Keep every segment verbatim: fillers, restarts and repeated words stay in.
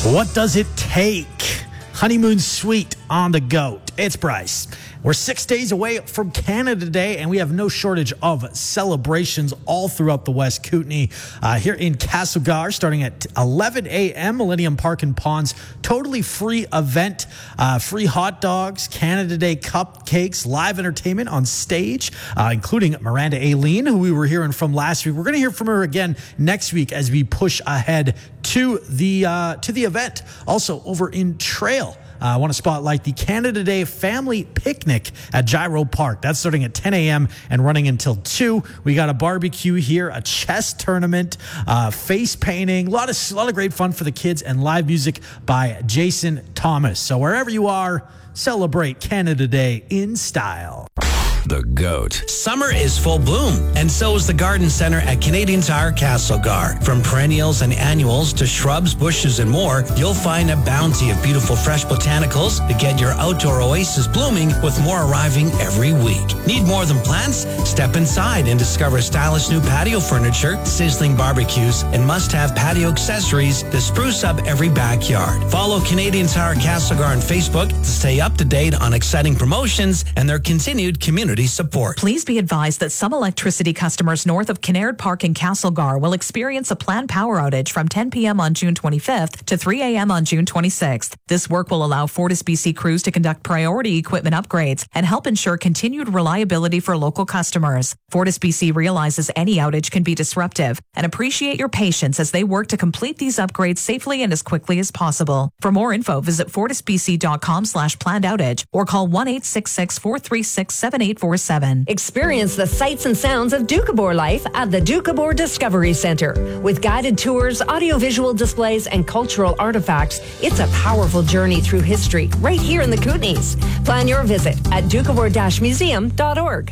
What does it take? Honeymoon Suite on the goat. It's Bryce. We're six days away from Canada Day, and we have no shortage of celebrations all throughout the West Kootenay. Uh, here in Castlegar, starting at eleven a.m., Millennium Park and Ponds, totally free event. Uh, free hot dogs, Canada Day cupcakes, live entertainment on stage, uh, including Miranda Aileen, who we were hearing from last week. We're going to hear from her again next week as we push ahead to the uh, to the event. Also, over in Trail, Uh, I want to spotlight the Canada Day Family Picnic at Gyro Park. That's starting at ten a.m. and running until two. We got a barbecue here, a chess tournament, uh, face painting, a lot of, a lot of great fun for the kids, and live music by Jason Thomas. So wherever you are, celebrate Canada Day in style. The GOAT. Summer is full bloom, and so is the Garden Center at Canadian Tire Castlegar. From perennials and annuals to shrubs, bushes, and more, you'll find a bounty of beautiful fresh botanicals to get your outdoor oasis blooming, with more arriving every week. Need more than plants? Step inside and discover stylish new patio furniture, sizzling barbecues, and must-have patio accessories to spruce up every backyard. Follow Canadian Tire Castlegar on Facebook to stay up to date on exciting promotions and their continued community support. Please be advised that some electricity customers north of Kinnaird Park in Castlegar will experience a planned power outage from ten p.m. on June twenty-fifth to three a.m. on June twenty-sixth. This work will allow FortisBC crews to conduct priority equipment upgrades and help ensure continued reliability for local customers. FortisBC realizes any outage can be disruptive and appreciate your patience as they work to complete these upgrades safely and as quickly as possible. For more info, visit fortisbc.com slash planned outage or call one eight six six, four three six, seven eight four seven. Experience the sights and sounds of Doukhobor life at the Doukhobor Discovery Center. With guided tours, audiovisual displays, and cultural artifacts, it's a powerful journey through history right here in the Kootenays. Plan your visit at doukhobor dash museum dot org.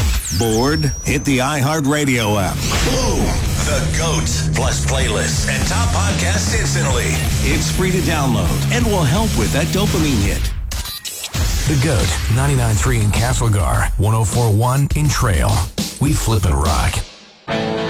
Bored? Hit the iHeartRadio app. Boom! The GOAT, plus playlists and top podcasts instantly. It's free to download and will help with that dopamine hit. The GOAT, ninety-nine point three in Castlegar, one oh four point one in Trail. We flip and rock.